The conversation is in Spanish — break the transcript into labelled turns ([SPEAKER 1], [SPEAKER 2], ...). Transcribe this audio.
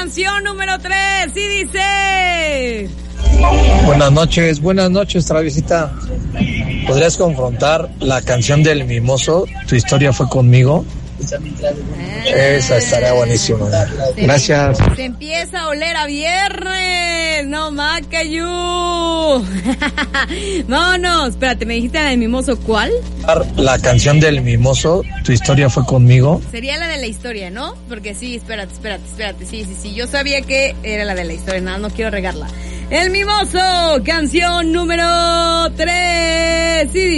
[SPEAKER 1] canción número 3. Y dice...
[SPEAKER 2] Buenas noches, Travisita. ¿Podrías confrontar la canción del Mimoso? Tu historia fue conmigo. Esa estaría buenísima. Gracias.
[SPEAKER 1] Se empieza a oler a viernes. No más que yo. Vámonos. Espérate, me dijiste la del Mimoso, ¿cuál?
[SPEAKER 2] La canción del Mimoso, tu historia fue conmigo.
[SPEAKER 1] Sería la de la historia, ¿no? Porque sí, espérate. Sí. Yo sabía que era la de la historia. Nada, no quiero regarla. El Mimoso, canción número 3. Sí.